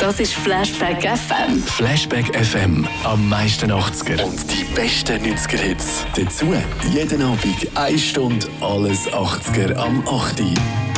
Das ist Flashback FM. Flashback FM, am meisten 80er und die besten 90er-Hits. Dazu jeden Abend 1 Stunde alles 80er am 8.